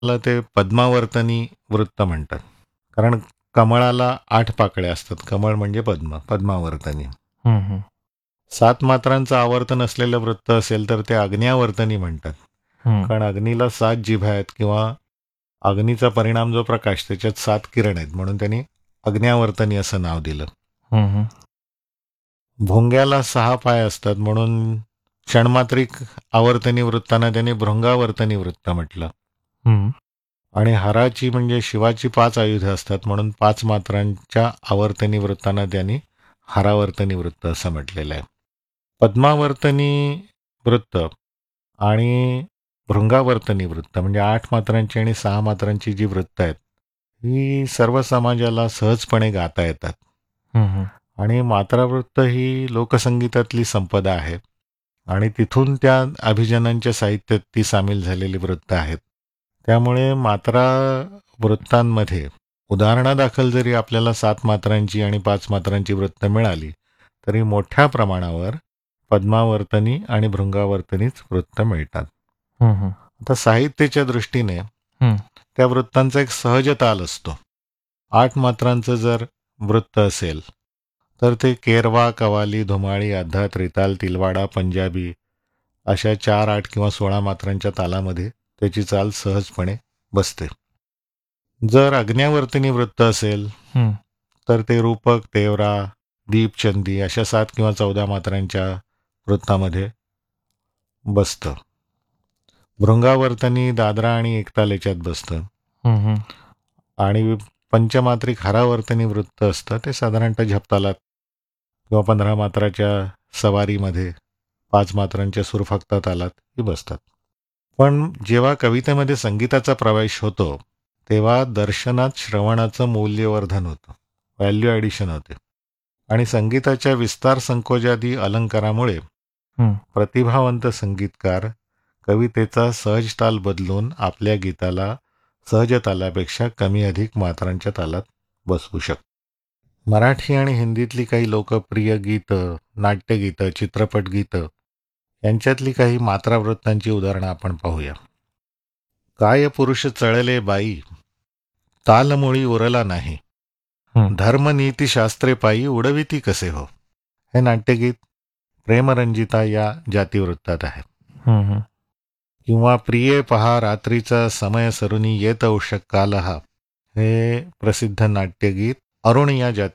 मला ते पद्मावर्तनी वृत्त म्हणतात. कारण कमळाला 8 पाकळ्या असतात. कमळ म्हणजे पद्म, पद्मावर्तनी. हं, हं. 7 मात्रांचं आवर्तन असलेलं वृत्त असेल तर ते आग्नेयावर्तनी म्हणतात. हं. कारण अग्नीला 7 जिभा आहेत किंवा अग्नीचा परिणाम जो प्रकाश त्याच्यात 7 किरण आहेत म्हणून त्यांनी आग्नेयावर्तनी असं नाव दिलं. हं, हं. भोंग्याला 6 पाय असतात म्हणून षण्मात्रिक आवर्तनी वृत्तांना त्यांनी भृंगावर्तनी वृत्त म्हटलं. हं. आणि हराची म्हणजे शिवाची 5 आयुधं असतात म्हणून 5 मात्रांच्या आवर्तनी वृत्तांना त्यांनी हरावर्तनी वृत्त असं म्हटलेलं आहे. पद्मावर्तनी वृत्त आणि भृंगावर्तनी वृत्त म्हणजे 8 मात्रांची आणि 6 मात्रांची जी वृत्त आहेत ही सर्व समाजाला सहजपणे गाता येतात. हं, हं. आणि मात्रावृत्त ही लोकसंगीतातली संपदा आहे आणि तिथून त्या अभिजनांच्या साहित्यात ती सामील झालेली वृत्त आहेत. त्यामुळे मात्रा वृत्तांमध्ये उदाहरणादाखल जरी आपल्याला 7 मात्रांची आणि 5 मात्रांची वृत्त मिळाली तरी मोठ्या प्रमाणावर पद्मावर्तनी आणि भृंगावर्तनीच वृत्त मिळतात. हं, हं. आता साहित्याच्या दृष्टीने हं. त्या वृत्तांचा एक सहज ताल असतो. 8 मात्रांचं जर वृत्त असेल तर ते केरवा, कवाली, धुमाळी, अध्दा, त्रिताल, तिलवाडा, पंजाबी अशा 4, 8 किंवा 16 मात्रांच्या तालामध्ये त्याची चाल सहजपणे बसते. जर आज्ञावर्तनी वृत्त असेल हं. तर ते रूपक, तेवरा, दीपचंदी अशा 7 किंवा 14 मात्रांच्या वृत्तामध्ये बसतं. भृंगावर्तनी दादरा आणि एकताल याच्यात बसतं. हं, हं. आणि पंचमात्रिक हरावर्तनी वृत्त असतं ते साधारणतः झपतालात किंवा 15 मात्राच्या सवारीमध्ये 5 मात्रांच्या सुरफक्ता तालात ही बसतात. पण जेव्हा कवितेमध्ये संगीताचा प्रवेश होतो तेव्हा दर्शनात श्रवणाचं मूल्यवर्धन होतं, व्हॅल्यू ॲडिशन होते. आणि संगीताच्या विस्तार संकोचादी अलंकारामुळे हं. प्रतिभावंत संगीतकार कवितेचा सहज ताल बदलून आपल्या गीताला सहज तालापेक्षा कमी अधिक मात्रांच्या तालात बसवू शकतो. मराठी आणि हिंदीतली काही लोकप्रिय गीतं, नाट्यगीतं, चित्रपट गीतं यांच्यातली काही मात्रावृत्तांची उदाहरणं आपण पाहूया. काय पुरुष चळले बाई, तालमुळी उरला नाही, हं. धर्मनीतीशास्त्रे पायी उडविती कसे हो. हे नाट्यगीत प्रेमरंजिता या जातीवृत्तात आहे. हं, हं. किंवा प्रिये पहा रात्रीचा समय सरुनी येत औषक काल हा, हे प्रसिद्ध नाट्यगीत अरुण या